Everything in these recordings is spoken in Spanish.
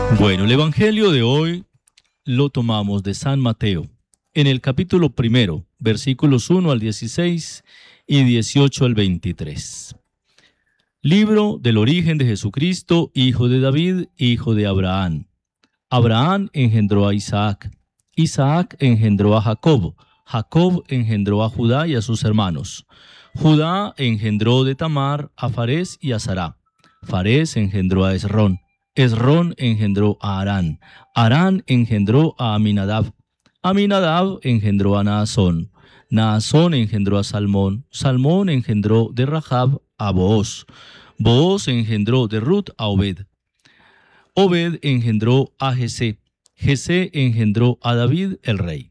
Bueno, el Evangelio de hoy lo tomamos de San Mateo, en el capítulo 1, versículos 1 al 16 y 18 al 23. Libro del origen de Jesucristo, hijo de David, hijo de Abraham. Abraham engendró a Isaac, Isaac engendró a Jacob, Jacob engendró a Judá y a sus hermanos. Judá engendró de Tamar a Farés y a Sará. Farés engendró a Esrón, Esrón engendró a Arán, Arán engendró a Aminadab, Aminadab engendró a Naasón, Naasón engendró a Salmón, Salmón engendró de Rahab a Booz, Booz engendró de Ruth a Obed, Obed engendró a Jesé, Jesé engendró a David el rey.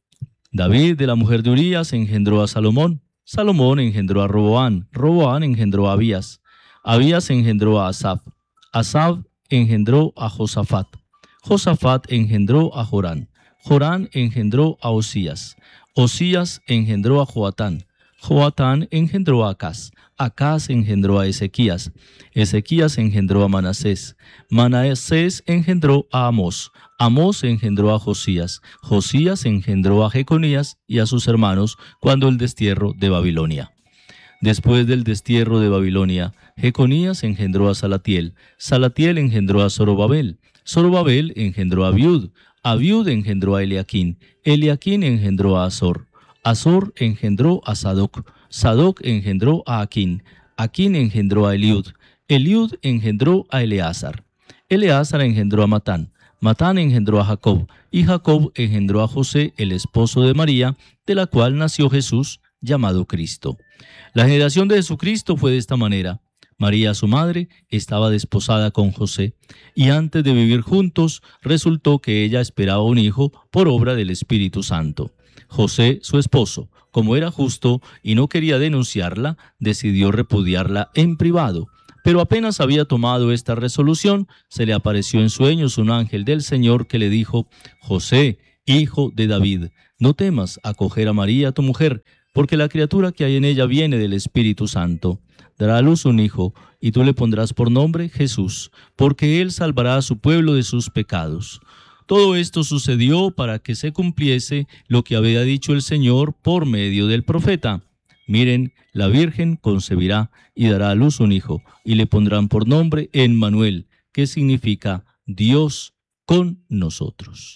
David de la mujer de Urías engendró a Salomón, Salomón engendró a Roboán, Roboán engendró a Abías, Abías engendró a Asaf, Asaf engendró a Josafat, Josafat engendró a Jorán, Jorán engendró a Osías, Osías engendró a Joatán, Joatán engendró a Acaz, Acaz engendró a Ezequías, Ezequías engendró a Manasés, Manasés engendró a Amós, Amós engendró a Josías, Josías engendró a Jeconías y a sus hermanos cuando el destierro de Babilonia. Después del destierro de Babilonia, Jeconías engendró a Salatiel, Salatiel engendró a Zorobabel, Zorobabel engendró a Abiud, Abiud engendró a Eliaquín, Eliaquín engendró a Azor, Azor engendró a Sadoc, Sadoc engendró a Aquín, Aquín engendró a Eliud, Eliud engendró a Eleazar, Eleazar engendró a Matán, Matán engendró a Jacob, y Jacob engendró a José, el esposo de María, de la cual nació Jesús, llamado Cristo. La generación de Jesucristo fue de esta manera. María, su madre, estaba desposada con José, y antes de vivir juntos, resultó que ella esperaba un hijo por obra del Espíritu Santo. José, su esposo, como era justo y no quería denunciarla, decidió repudiarla en privado. Pero apenas había tomado esta resolución, se le apareció en sueños un ángel del Señor que le dijo: José, hijo de David, no temas acoger a María tu mujer, porque la criatura que hay en ella viene del Espíritu Santo. Dará a luz un hijo, y tú le pondrás por nombre Jesús, porque él salvará a su pueblo de sus pecados. Todo esto sucedió para que se cumpliese lo que había dicho el Señor por medio del profeta. Miren, la Virgen concebirá y dará a luz un hijo, y le pondrán por nombre Emmanuel, que significa Dios con nosotros.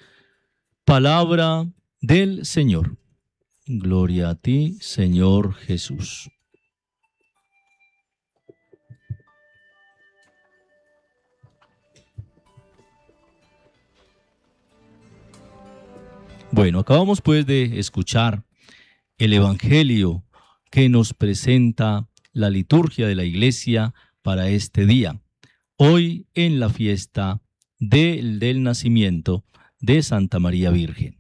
Palabra del Señor. Gloria a ti, Señor Jesús. Bueno, acabamos pues de escuchar el Evangelio que nos presenta la liturgia de la Iglesia para este día. Hoy en la fiesta del nacimiento de Santa María Virgen.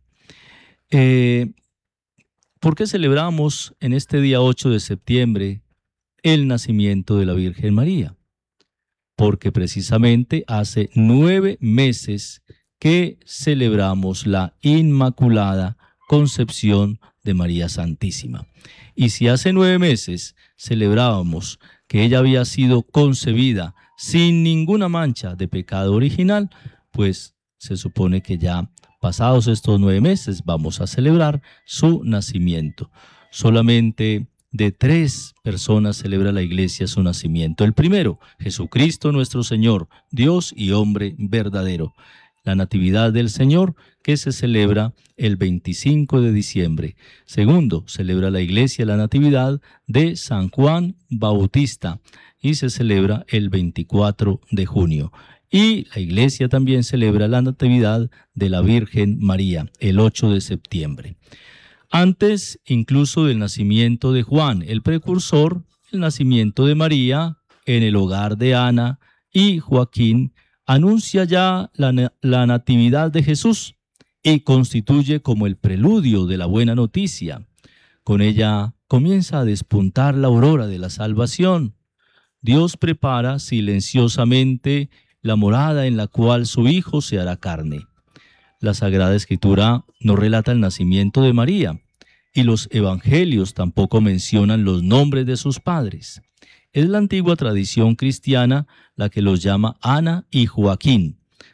¿Por qué celebramos en este día 8 de septiembre el nacimiento de la Virgen María? Porque precisamente hace 9 meses que celebramos la Inmaculada Concepción de María Santísima. Y si hace 9 meses celebrábamos que ella había sido concebida sin ninguna mancha de pecado original, pues se supone que ya pasados estos 9 meses vamos a celebrar su nacimiento. Solamente de 3 personas celebra la Iglesia su nacimiento. El primero, Jesucristo nuestro Señor, Dios y hombre verdadero. La Natividad del Señor, que se celebra el 25 de diciembre. Segundo, celebra la Iglesia la Natividad de San Juan Bautista y se celebra el 24 de junio. Y la Iglesia también celebra la Natividad de la Virgen María el 8 de septiembre. Antes incluso del nacimiento de Juan, el precursor, el nacimiento de María en el hogar de Ana y Joaquín, anuncia ya la natividad de Jesús y constituye como el preludio de la buena noticia. Con ella comienza a despuntar la aurora de la salvación. Dios prepara silenciosamente la morada en la cual su Hijo se hará carne. La Sagrada Escritura no relata el nacimiento de María y los evangelios tampoco mencionan los nombres de sus padres. Es la antigua tradición cristiana la que los llama Ana y Joaquín.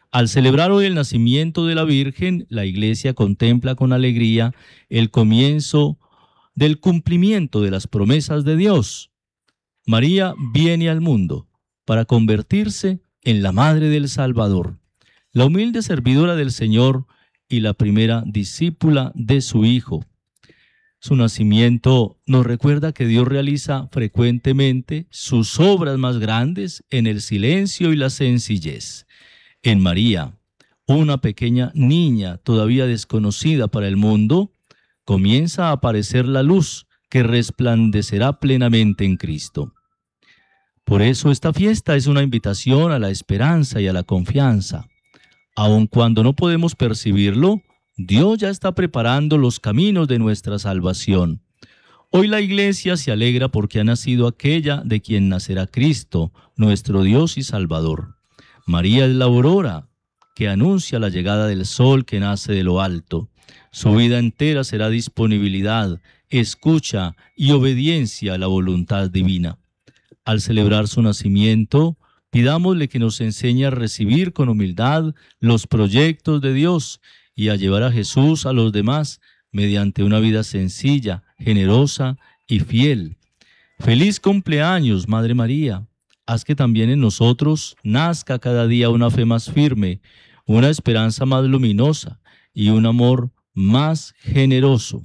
Al celebrar hoy el nacimiento de la Virgen, la Iglesia contempla con alegría el comienzo del cumplimiento de las promesas de Dios. María viene al mundo para convertirse en la Madre del Salvador, la humilde servidora del Señor y la primera discípula de su Hijo. Su nacimiento nos recuerda que Dios realiza frecuentemente sus obras más grandes en el silencio y la sencillez. En María, una pequeña niña todavía desconocida para el mundo, comienza a aparecer la luz que resplandecerá plenamente en Cristo. Por eso esta fiesta es una invitación a la esperanza y a la confianza. Aun cuando no podemos percibirlo, Dios ya está preparando los caminos de nuestra salvación. Hoy la Iglesia se alegra porque ha nacido aquella de quien nacerá Cristo, nuestro Dios y Salvador. María es la aurora que anuncia la llegada del sol que nace de lo alto. Su vida entera será disponibilidad, escucha y obediencia a la voluntad divina. Al celebrar su nacimiento, pidámosle que nos enseñe a recibir con humildad los proyectos de Dios y a llevar a Jesús a los demás mediante una vida sencilla, generosa y fiel. Feliz cumpleaños, Madre María. Haz que también en nosotros nazca cada día una fe más firme, una esperanza más luminosa y un amor más generoso.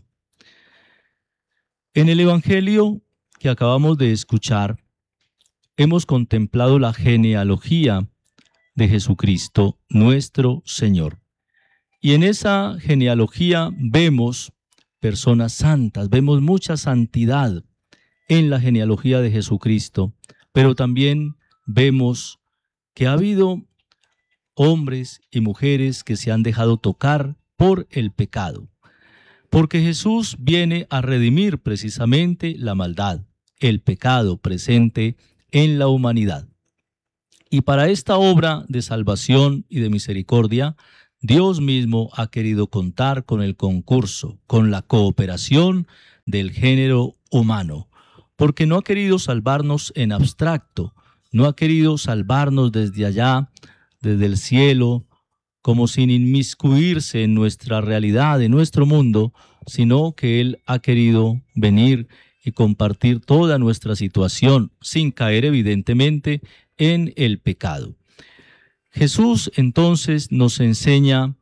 En el Evangelio que acabamos de escuchar, hemos contemplado la genealogía de Jesucristo, nuestro Señor. Y en esa genealogía vemos personas santas, vemos mucha santidad en la genealogía de Jesucristo, pero también vemos que ha habido hombres y mujeres que se han dejado tocar por el pecado, porque Jesús viene a redimir precisamente la maldad, el pecado presente en la humanidad. Y para esta obra de salvación y de misericordia, Dios mismo ha querido contar con el concurso, con la cooperación del género humano, porque no ha querido salvarnos en abstracto, no ha querido salvarnos desde allá, desde el cielo, como sin inmiscuirse en nuestra realidad, en nuestro mundo, sino que Él ha querido venir y compartir toda nuestra situación, sin caer evidentemente en el pecado. Jesús entonces nos enseña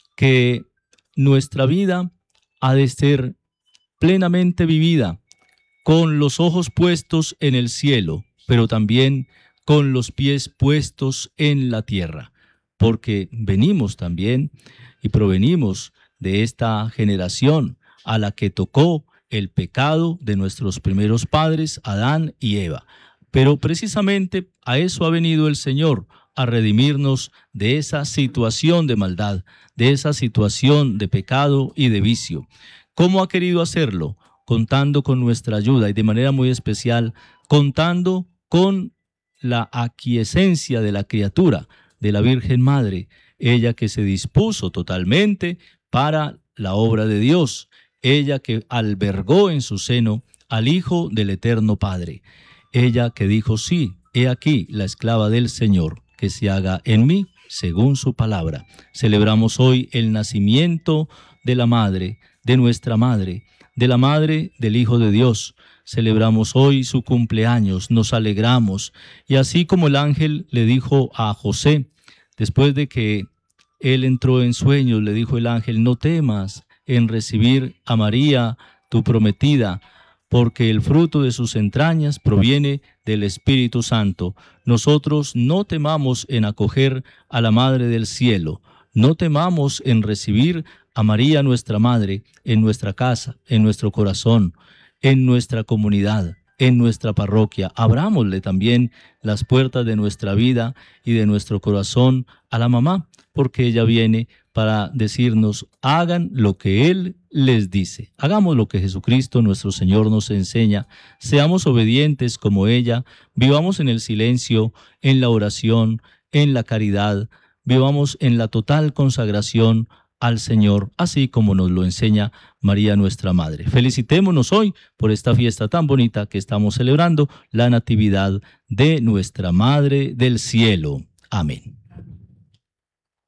que nuestra vida ha de ser plenamente vivida con los ojos puestos en el cielo, pero también con los pies puestos en la tierra, porque venimos también y provenimos de esta generación a la que tocó el pecado de nuestros primeros padres, Adán y Eva. Pero precisamente a eso ha venido el Señor, a redimirnos de esa situación de maldad, de esa situación de pecado y de vicio. ¿Cómo ha querido hacerlo? Contando con nuestra ayuda y de manera muy especial, contando con la aquiescencia de la criatura, de la Virgen Madre, ella que se dispuso totalmente para la obra de Dios, ella que albergó en su seno al Hijo del Eterno Padre, ella que dijo: sí, he aquí la esclava del Señor, que se haga en mí según su palabra. Celebramos hoy el nacimiento de la Madre, de nuestra Madre, de la Madre del Hijo de Dios. Celebramos hoy su cumpleaños, nos alegramos. Y así como el ángel le dijo a José, después de que él entró en sueños, le dijo el ángel: no temas en recibir a María, tu prometida, porque el fruto de sus entrañas proviene del Espíritu Santo. Nosotros no temamos en acoger a la Madre del Cielo, no temamos en recibir a María nuestra Madre en nuestra casa, en nuestro corazón, en nuestra comunidad, en nuestra parroquia. Abrámosle también las puertas de nuestra vida y de nuestro corazón a la mamá, porque ella viene para decirnos: hagan lo que Él les dice. Hagamos lo que Jesucristo nuestro Señor nos enseña. Seamos obedientes como ella. Vivamos en el silencio, en la oración, en la caridad. Vivamos en la total consagración al Señor, así como nos lo enseña María nuestra Madre. Felicitémonos hoy por esta fiesta tan bonita que estamos celebrando, la Natividad de nuestra Madre del Cielo. Amén.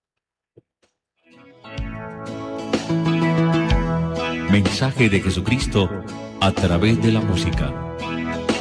Mensaje de Jesucristo a través de la música.